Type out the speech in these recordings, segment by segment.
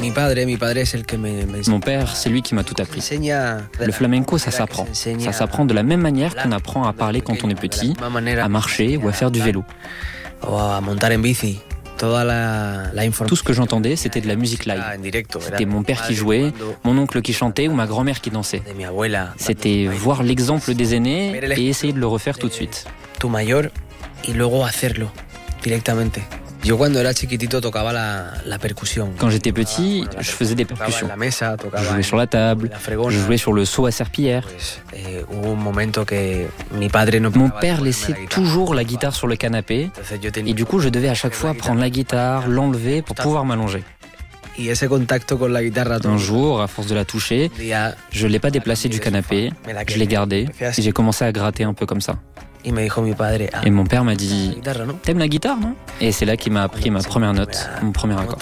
Mon père, c'est lui qui m'a tout appris. Le flamenco, ça s'apprend. Ça s'apprend de la même manière qu'on apprend à parler quand on est petit, à marcher ou à faire du vélo. Tout ce que j'entendais, c'était de la musique live. C'était mon père qui jouait, mon oncle qui chantait ou ma grand-mère qui dansait. C'était voir l'exemple des aînés et essayer de le refaire tout de suite. Quand j'étais petit, je faisais des percussions. Je jouais sur la table, je jouais sur le seau à serpillière. Mon père laissait toujours la guitare sur le canapé et du coup je devais à chaque fois prendre la guitare, l'enlever pour pouvoir m'allonger. Un jour, à force de la toucher, je ne l'ai pas déplacée du canapé, je l'ai gardée et j'ai commencé à gratter un peu comme ça. Et mon père m'a dit « T'aimes la guitare, non ?» Et c'est là qu'il m'a appris ma première note, mon premier accord.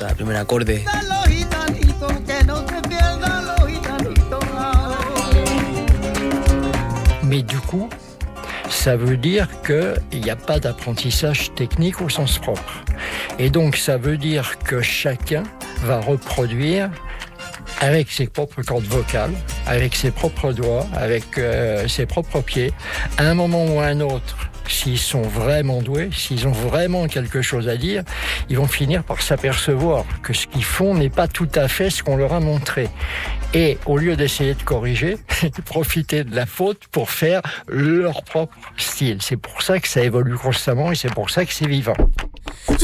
Mais du coup, ça veut dire qu'il n'y a pas d'apprentissage technique au sens propre. Et donc ça veut dire que chacun va reproduire avec ses propres cordes vocales, avec ses propres doigts, avec ses propres pieds, à un moment ou à un autre. S'ils sont vraiment doués, s'ils ont vraiment quelque chose à dire, ils vont finir par s'apercevoir que ce qu'ils font n'est pas tout à fait ce qu'on leur a montré. Et au lieu d'essayer de corriger, profiter de la faute pour faire leur propre style. C'est pour ça que ça évolue constamment et c'est pour ça que c'est vivant.